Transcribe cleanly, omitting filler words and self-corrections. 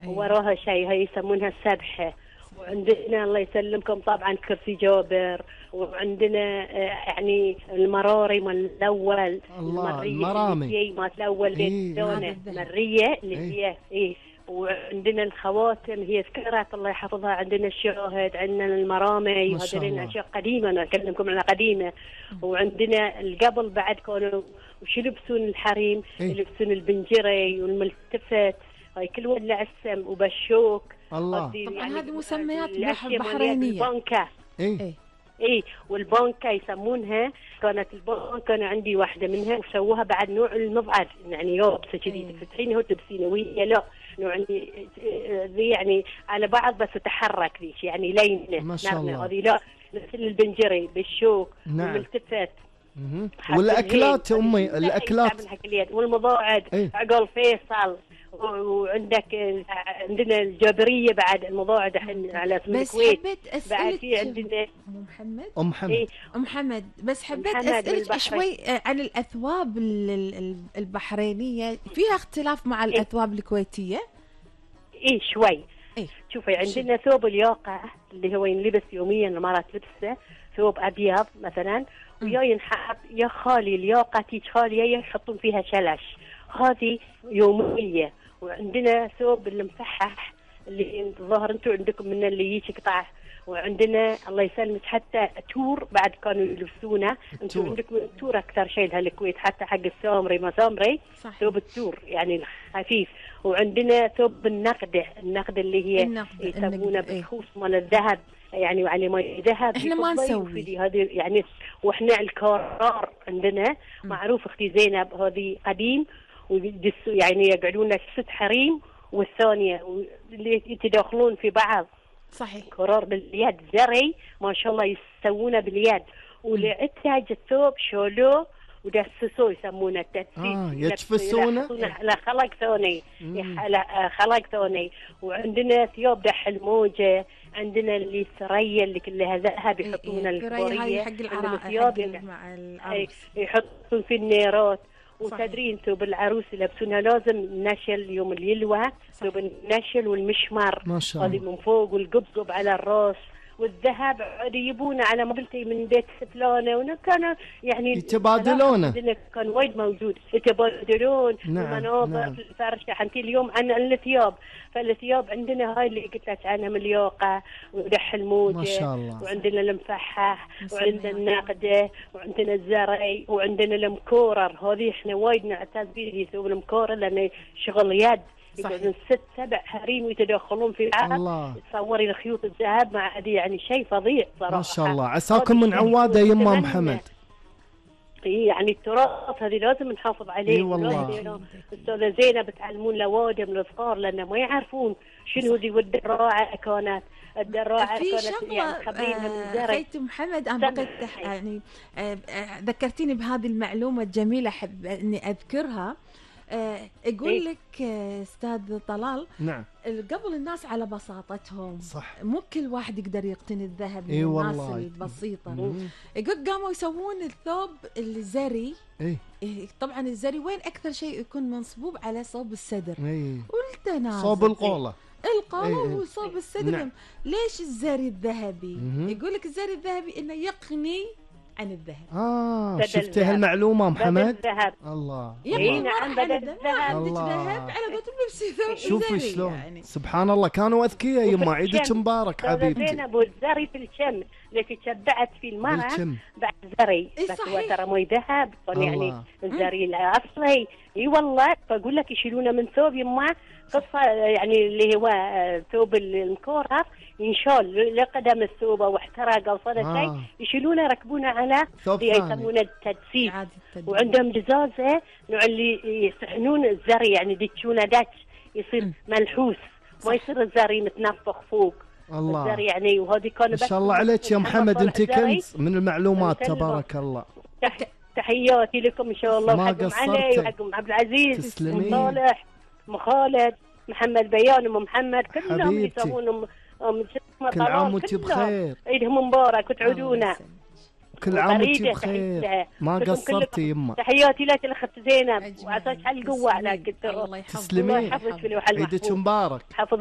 وراها شيء هي يسمونها السبحة. وعندنا الله يسلمكم طبعا كرسي جابر، وعندنا يعني المراري مال الاول، الله المرامي مال الاول بيتونه مريه اللي هي وعندنا الخواتم هي ذكرت الله يحفظها، عندنا الشاهد، عندنا المرامي، هذول اشياء قديمه انا اكلمكم عن قديمه. وعندنا قبل بعد كانوا وش يلبسون الحريم؟ يلبسون البنجري والملتفت، هاي كل ولع السم وبشوك. الله طبعا هذه مسميات بحرينيه. البانكا والبانكا يسمونها. كانت البانكا انا عندي واحده منها وسووها بعد نوع المضعف، يعني يابسه كذي تفتحينها وتلبسينها، وهي لا نوع ذي يعني على بعض بس تتحرك ذيك يعني لينه ما شاء الله. هذه لا مثل البنجري بالشوك والملتفت. والاكلات امي الاكلات والمضاعد عقل فيصل. وعندك عندنا الجابريه بعد المضاعد الحين على اسم الكويت. بعد في عندنا ام محمد بس حبيت اسالك شوي عن الاثواب البحرينيه، فيها اختلاف مع الاثواب الكويتيه؟ شوي. شوفي عندنا ثوب الياقه اللي هو ينلبس يوميا، المراه تلبسه ثوب ابيض مثلا، ويا ينحط يا خالي الياقه تيج خاليه يحطون فيها شلش، هذه يوميه. وعندنا ثوب المفحح اللي الظاهر انتم عندكم منه اللي يجي قطع. وعندنا الله يسلمك حتى تور بعد كانوا يلبسونه، انتم عندكم التور اكثر شيء لها الكويت، حتى حق السامري ما سامري ثوب التور يعني الخفيف. وعندنا ثوب النقده اللي هي يسمونه بالخوص مال الذهب، يعني على ما ذهب احنا ما نسوي هذه يعني. واحنا الكرار عندنا معروف اختي زينب، هذه قديم يعني يقعدون 6 حريم والثانيه اللي يتداخلون في بعض. صحيح. كرار باليد زري ما شاء الله يسوونه باليد، ولعتاج الثوب شولوه ودسسوه يسمونه التدسيس. يتفسونه على خلق ثاني خلق ثاني. وعندنا ثياب دح الموجه، عندنا اللي ثريا اللي كلها ذهب يحطون الكباريه، حق العراء ثياب مع العروس يحطون في النيرات. وتدرين ثوب العروس يلبسونها لازم النشل يوم اليلوى، ثوب النشل والمشمر هذه من فوق، والقبقب على الراس، والذهب يجيبونه على ما قلتي من بيت فلانه، وكانوا يعني يتبادلونه، كان وايد موجود يتبادلون. المناظر في الفرشه حنتي اليوم عن الثياب. فالثياب عندنا هاي اللي قلت لك عنها ملياقه ودح الموجه ما شاء الله. وعندنا المفحح وعندنا الناقده وعندنا الزرعي وعندنا المكورر، هذه احنا وايد نعتز به ثوب المكورر لانه شغل يد. يقعدون 6 7 حريم ويتدخلون في بعض. تصوري الخيوط الذهب مع هذه يعني شيء فظيع صراحه. ما شاء الله. عساكم من عواده يما محمد. يعني التراث هذه لازم نحافظ عليه. اي والله. استاذه زينب بتعلمون الاوادم الصغار لانه ما يعرفون شنو ذي. والدراعه كانت يعني خبرينها من زرع. خيت محمد انا بقيت يعني ذكرتيني بهذه المعلومه الجميله احب اني اذكرها. يقول لك استاذ طلال، نعم، قبل الناس على بساطتهم صح، مو كل واحد يقدر يقتني الذهب من الناس البسيطه. يقول قاموا يسوون الثوب الزري. طبعا الزري وين اكثر شيء يكون منصبوب على صوب الصدر والتنازل، صوب القوله وصوب الصدر. نعم. ليش الزري الذهبي؟ يقول لك الزري الذهبي انه يقني عن الذهب. شفت هالمعلومه محمد؟ الله نعم بدل الذهب على قولة نفسي ثوب. شوفي شلون يعني. سبحان الله كانوا اذكياء يما. عيدك مبارك حبيبتي. زينب والزري في الشم التي تشبعت في المرأة بعد زري بس هو ترى مو ذهب يعني الزري الاصلي. اي والله. فاقول لك يشيلونه من ثوب يما قصه يعني اللي هو ثوب المكورر ينشال لقدم الثوب او احترق او صار شيء يشيلونه يركبونه على يسمونه التدسيس. وعندهم جزازه نوع اللي يصحنون الزري يعني يدشونه دش يصير منحوس ما يصير الزري متنفخ فوق. الله. الزري يعني وهذه كان ما شاء الله عليك يا محمد. انت كنز من المعلومات تبارك الله. تحياتي لكم ان شاء الله وحقكم علي وحقكم عبد العزيز وصالح وخالد محمد بيان ومحمد كلهم يسوون كل عام وانت بخير. عيدهم مبارك وتعودونا. كل عام وانت بخير، ما قصرتي يما. تحياتي لك الاخت زينب، وعساك على القوه على كثر. الله يحفظك. تسلمي، عيدك مبارك.